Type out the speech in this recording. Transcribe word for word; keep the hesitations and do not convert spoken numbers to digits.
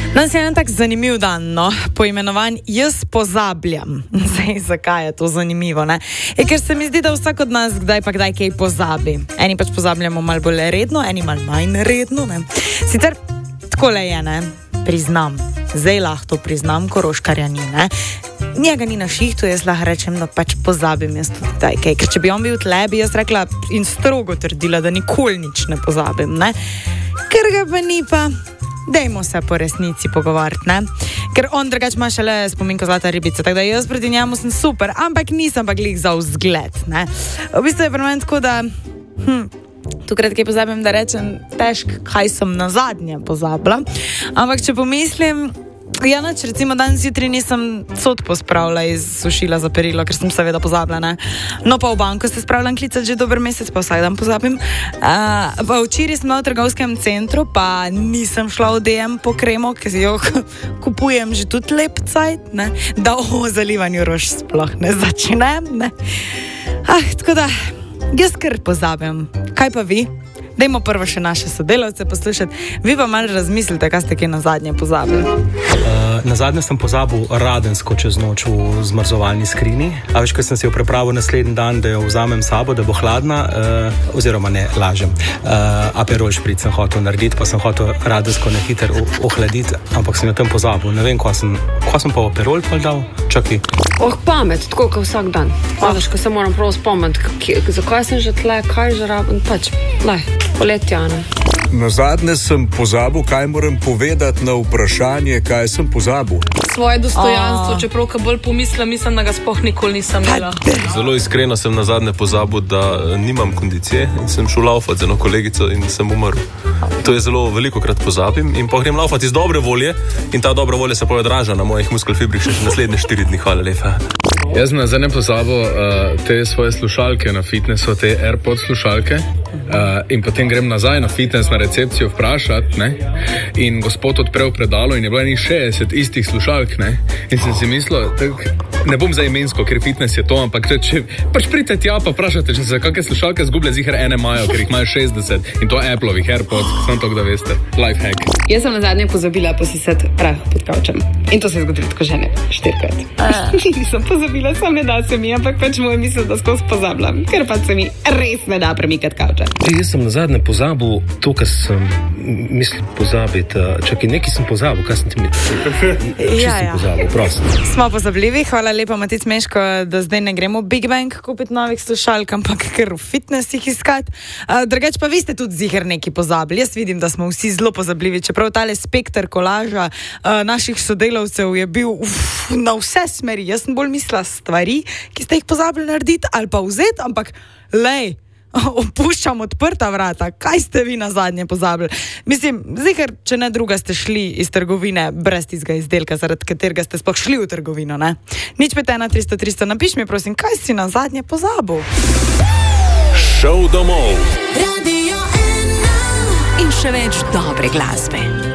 Danes je en tak zanimiv dan, no, poimenovan Jaz pozabljam. Zdaj, zakaj je to zanimivo, ne? Je, ker se mi zdi, da vsak od nas kdaj pa kdaj kaj pozabi. Eni pač pozabljamo malo bolj redno, eni malo manj redno, ne? Sicer takole je, ne? Priznam. Zdaj lahko to priznam, Koroškarja ni, ne? Njega ni na šihtu, jaz lahko rečem, da pač pozabim jaz tudi taj kaj. Ker če bi on bil tle, bi jaz rekla in strogo trdila, da nikoli nič ne pozabim, ne? Ker ga pa ni pa... Dajmo se po resnici pogovarjati, ne? Ker on drugač ima šele spominko zlata ribica, tako da jaz proti njemu sem super, ampak nisem pa glih za vzgled, ne? V bistvu je pri meni tako, da hm, tukrat kaj pozabim, da rečem težko, kaj sem na zadnje pozabila, ampak če pomislim, ja, noč, recimo danes jutri nisem sod pospravila iz sušila za perilo, ker sem seveda pozabila, ne? No pa v banko se spravljam klicati že dober mesec, pa vsak dan pozabim. Uh, pa včeraj sem v trgovskem centru, pa nisem šla v D M po kremo, ker jo kupujem že tudi lep cajt, ne? Da o zalivanju rož sploh ne začinem, ne? Ah, tako da, jaz kar pozabim. Kaj pa vi? Dajmo prvo še naše sodelavce poslušati. Vi pa malo razmislite, kaj ste kaj na zadnje pozabili. Uh, na zadnje sem pozabil radensko čez noč v zmrzovalni skrini. A veš, ko sem si jo prepravil naslednji dan, da jo vzamem sabo, da bo hladna, uh, oziroma ne, lažem. Uh, Aperol špric sem hotel narediti, pa sem hotel radensko na hiter ohladiti, ampak sem na tem pozabil. Ne vem, ko sem, ko sem pa Aperol pol dal. Čakaj. Oh, pamet, tako kot vsak dan. Oh. Veš, ko se moram prav spomniti, zakaj sem že tle, kaj že rabim, pač, lej. Poletjane. Na zadnje sem pozabil, kaj moram povedati na vprašanje, kaj sem pozabil. Svoje dostojanstvo, oh. čeprav kaj bolj pomislim, mislim, da ga sploh nikoli nisem imela. Zelo iskreno sem na zadnje pozabil, da nimam kondicije in sem šel laufati z eno kolegico in sem umrl. To je zelo veliko krat pozabim in pa grem laufati iz dobre volje in ta dobra volja se pa odraža na mojih muskelfibrih še naslednje štiri dni. Hvala lepa. Jaz sem na zadnje pozabil uh, te svoje slušalke na fitnessu, te AirPods slušalke uh, in potem grem nazaj na fitness, na recepcijo vprašati, ne? In gospod odprel predalo in je bilo enih šestdeset istih slušalk, ne? In sem si mislil, tak, ne bom za imensko, ker fitness je to, ampak če pač pridete tja pa vprašate, če se kakšne slušalke zgublja, ziher ene imajo, ker jih imajo šestdeset in to Appleovih AirPods, samo to, da veste. Life hack. Jaz sem na zadnje pozabila posisati prah pod kavčem. In to se je zgodilo tako že ne, štirikrat. Nisem pozabila, sam ne da se mi, ampak pač moj misel, da skozi pozabljam, ker pa se mi res ne da premikati kavča. Jaz sem na zadnje pozabil to, kar sem mislil pozabiti. Čakaj, nekaj sem pozabil, kaj sem ti mislil? Ja, ja. Pozabil, prosim. Smo pozabljivi, hvala lepa Matic Meško, da zdaj ne gremo v Big Bang kupiti novih slušalk, ampak ker v fitness jih iskati. Uh, drugač pa vi ste tudi ziher neki pozabili. Jaz vidim, da smo vsi zelo pozabljivi, čeprav tale spekter kolaža uh, naših sodelavcev je bil uf, na vse smeri. Jaz sem bolj mislila stvari, ki ste jih pozabili narediti ali pa vzeti, ampak lej, opuščam odprta vrata. Kaj ste vi na zadnje pozabili? Mislim, ziher, če ne druga ste šli iz trgovine brez tistega izdelka, zaradi katerega ste sploh šli v trgovino, ne? Nič pet ena tristo tristo, napiš mi prosim, kaj si na zadnje pozabil? Šel domov. Radio ena. In še več dobre glasbe.